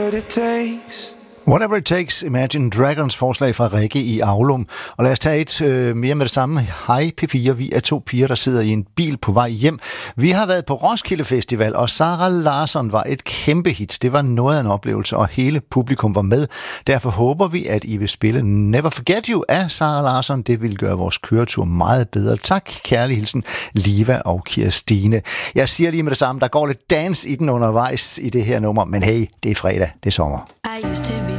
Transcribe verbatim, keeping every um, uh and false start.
Whatever it takes. Whatever It Takes, Imagine Dragons forslag fra Rikke i Aulum. Og lad os tage et øh, mere med det samme. Hej P fire, vi er to piger, der sidder i en bil på vej hjem. Vi har været på Roskilde Festival, og Sara Larsson var et kæmpe hit. Det var noget af en oplevelse, og hele publikum var med. Derfor håber vi, at I vil spille Never Forget You af Sara Larsson. Det vil gøre vores køretur meget bedre. Tak, kærlig hilsen, Liva og Kirstine. Jeg siger lige med det samme, der går lidt dans i den undervejs i det her nummer, men hey, det er fredag, det er sommer. I used to be